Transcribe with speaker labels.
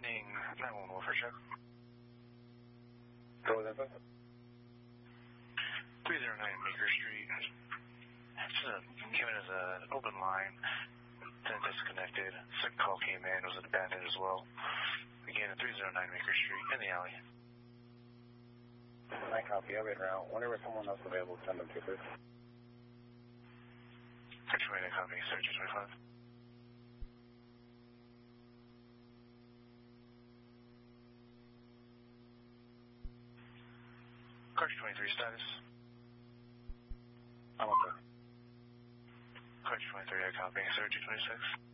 Speaker 1: Sending 911 for check.
Speaker 2: Go with that.
Speaker 1: 309 Maker Street. Came in as an open line, then disconnected. Second call came in, was abandoned as well. Again, at 309 Maker Street, in the alley.
Speaker 2: I copy, I'll get around. Whenever someone else available, send them to this.
Speaker 1: Actually, I copy, sir, 225. Cars 23 status.
Speaker 2: I'm okay.
Speaker 1: Cars 23, I copy, sir, 226.